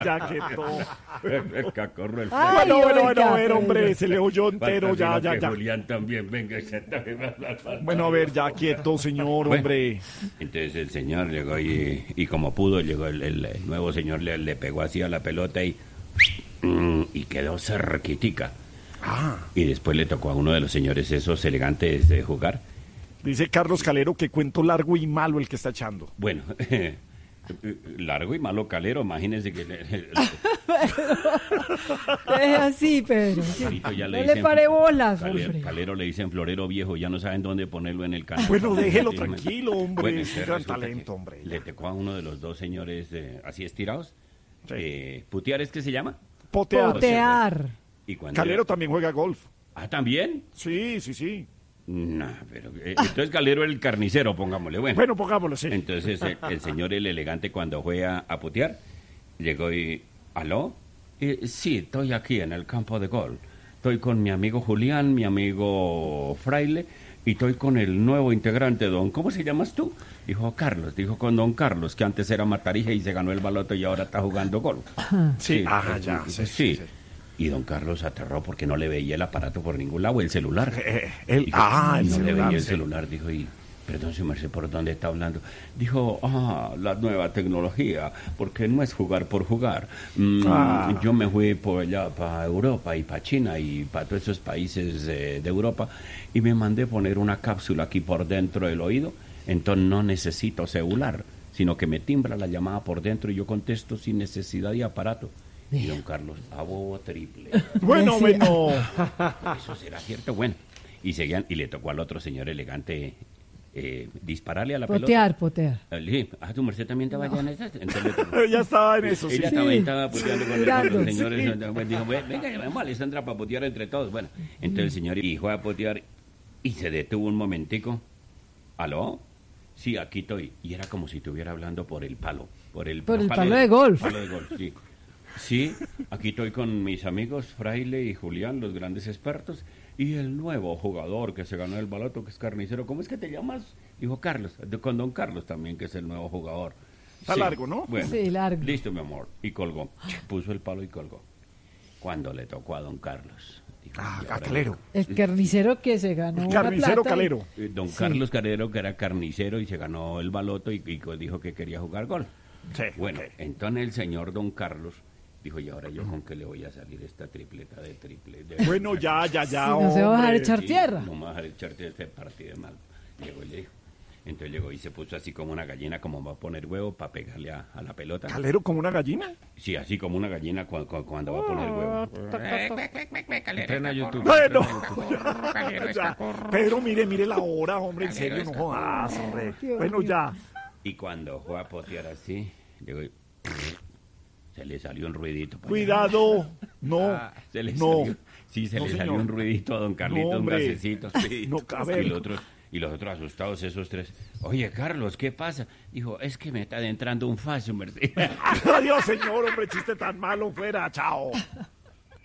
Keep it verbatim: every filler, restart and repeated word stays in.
Ya quieto. El cacorro, el Ay, Bueno, bueno, oiga, bueno, a ver, pero- hombre, se le oyó entero, Falta ya, sino ya, que ya. Julián también, venga. Bueno, a ver, ya quieto, señor, Bueno. hombre. Entonces el señor llegó y, y como pudo, llegó el, el- el nuevo señor, le, le pegó así a la pelota y, mm, y quedó cerquitica. Ah, Y después le tocó a uno de los señores esos elegantes de jugar. dice Carlos Calero que cuento largo y malo el que está echando. Bueno, largo y malo Calero, imagínense que... le- le- Es así, Pedro. sí. Ahorita ya No le le dicen- pare bolas, Calero, hombre. Calero le dicen florero viejo, ya no saben dónde ponerlo en el canal. Bueno, déjelo Sí, tranquilo, hombre, Bueno, es un entonces gran resulta talento, que hombre. Le tocó a uno de los dos señores eh, así estirados. Sí. Eh, ¿Putear es que se llama? Potear. Potear. Y cuando Calero era- también juega golf. Ah, ¿también? Sí, sí, sí. No, pero... eh, entonces Calero el carnicero, pongámosle. Bueno, Bueno, pongámoslo, sí. entonces eh, el señor, el elegante, cuando fue a, a putear, llegó y... ¿Aló? Eh, sí, estoy aquí en el campo de golf. Estoy con mi amigo Julián, mi amigo Fraile, y estoy con el nuevo integrante, don... ¿Cómo se llamas tú? Dijo Carlos, dijo con don Carlos, que antes era matarija y se ganó el baloto y ahora está jugando golf. Sí, ah, eh, ya, eh, sí, sí. sí, sí. Y don Carlos aterró porque no le veía el aparato por ningún lado, el celular. Eh, el- Dijo, ah, el no le celular, veía el sí. celular, dijo, y perdón, señor Merced, ¿por dónde está hablando? Dijo, ah, la nueva tecnología, porque no es jugar por jugar. Mm, Ah. Yo me fui por allá para Europa y para China y para todos esos países eh, de Europa y me mandé poner una cápsula aquí por dentro del oído, entonces no necesito celular, sino que me timbra la llamada por dentro y yo contesto sin necesidad de aparato. Y don Carlos, a bobo triple. Bueno, Decía. bueno. Eso será cierto, bueno. Y seguían, y le tocó al otro señor elegante eh, dispararle a la Potear, potear. pelota. Le dije, ah, tu merced también estaba allá en esas. Entonces le tocó. Ya estaba en eso, sí. Ella estaba, Sí. estaba puteando con, Mirando, con los señores. sí. Entonces dijo, "Ve- venga, vamos, Alessandra, para putear entre todos. Bueno, entonces el señor y fue a putear y se detuvo un momentico. ¿Aló? Sí, aquí estoy. Y era como si estuviera hablando por el palo. Por el, Por el palo de golf. Palo de golf, sí. Sí, aquí estoy con mis amigos Fraile y Julián, los grandes expertos, y el nuevo jugador que se ganó el baloto, que es carnicero. ¿Cómo es que te llamas? Dijo Carlos, de- con don Carlos también, que es el nuevo jugador. Está largo, ¿no? Bueno, Sí, largo. listo, mi amor. Y colgó. Puso el palo y colgó. Cuando le tocó a don Carlos. Dijo, Ah, "Y ahora a Calero. El carnicero que se ganó. El una carnicero plata y- Calero. Eh, Don Sí. Carlos Calero, que era carnicero y se ganó el baloto y, y dijo que quería jugar golf. Sí, Bueno, ok. entonces el señor Don Carlos dijo, ¿y ahora yo con qué le voy a salir esta tripleta de triple? De Bueno, ya, ya, ya. Si no se va a dejar hombre. echar Sí, tierra. No me va a dejar echar tierra este partido de mal. Llegó y le dijo. Entonces llegó y se puso así como una gallina, como va a poner huevo para pegarle a, a la pelota. ¿Calero como una gallina? Sí, así como una gallina cu- cu- cuando va a poner huevo. Entrena YouTube. Bueno, Calero ya. está corro. Pedro, mire, mire la hora, hombre, en serio, no jodas, hombre. Bueno, ya. Y cuando fue a potear así, llegó y se le salió un ruidito. para allá. Cuidado. No, Se le no. salió, sí, se No, le señor. salió un ruidito a don Carlito, No, un hombre. gasecito. Sí. No, a ver. y, los otros, y los otros asustados, esos tres. Oye, Carlos, ¿qué pasa? Dijo, es que me está entrando un faso, Mercedes. Adiós, señor, hombre, chiste tan malo fuera, chao.